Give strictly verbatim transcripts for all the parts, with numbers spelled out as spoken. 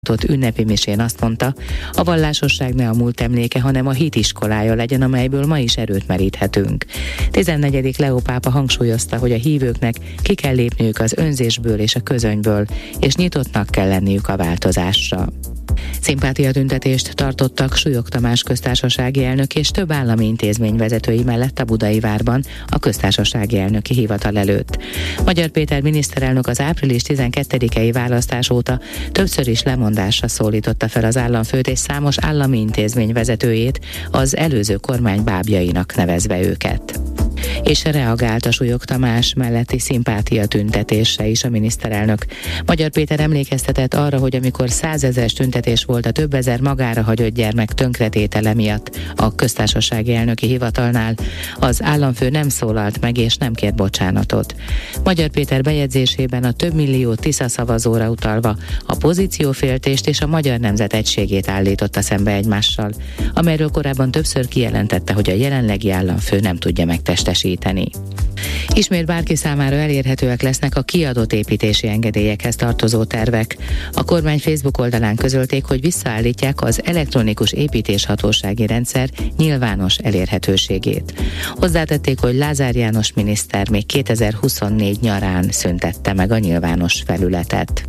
ünnepi misén azt mondta, a vallásosság ne a múlt emléke, hanem a hit iskolája legyen, amelyből ma is erőt meríthetünk. tizennegyedik Leó pápa hangsúlyozta, hogy a hívőknek ki kell lépniük az önzésből és a közönyből, és nyitottnak kell lenniük a változásra. Szimpátiatüntetést tartottak Súlyog Tamás köztársasági elnök és több állami intézmény vezetői mellett a Budai Várban a köztársasági elnöki hivatal előtt. Magyar Péter miniszterelnök az április tizenkettedikei választás óta többször is lemondásra szólította fel az államfőt és számos állami intézmény vezetőjét, az előző kormány bábjainak nevezve őket. És reagált a Súlyog Tamás melletti szimpátia tüntetésre is a miniszterelnök. Magyar Péter emlékeztetett arra, hogy amikor százezres tüntetés volt a több ezer magára hagyott gyermek tönkretétele miatt a köztársasági elnöki hivatalnál, az államfő nem szólalt meg és nem kért bocsánatot. Magyar Péter bejegyzésében a több millió Tisza szavazóra utalva a pozícióféltést és a magyar nemzet egységét állította szembe egymással, amelyről korábban többször kijelentette, hogy a jelenlegi államfő nem tudja megtestesíteni. Ismét bárki számára elérhetőek lesznek a kiadott építési engedélyekhez tartozó tervek. A kormány Facebook oldalán közölték, hogy visszaállítják az elektronikus építéshatósági rendszer nyilvános elérhetőségét. Hozzátették, hogy Lázár János miniszter még kétezer-huszonnégy nyarán szüntette meg a nyilvános felületet.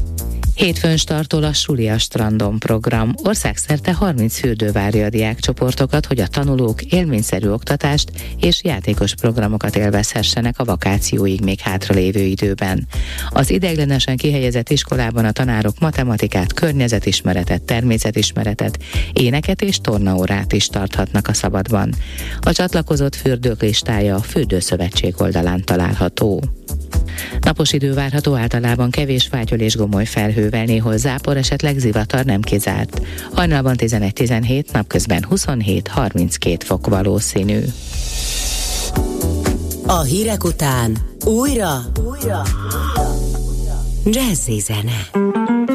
Hétfőn startol a Suli a strandon program. Országszerte harminc fürdő várja a diákcsoportokat, hogy a tanulók élményszerű oktatást és játékos programokat élvezhessenek a vakációig még hátralévő időben. Az ideiglenesen kihelyezett iskolában a tanárok matematikát, környezetismeretet, természetismeretet, éneket és tornaórát is tarthatnak a szabadban. A csatlakozott fürdők listája a Fürdőszövetség oldalán található. Napos idő várható, általában kevés fátyol és gomoly felhővel, néhol zápor, esetleg zivatar nem kizárt. Hajnalban tizenegy-tizenhét, napközben huszonhét-harminckét fok valószínű. A hírek után újra, újra. Jazzy zene.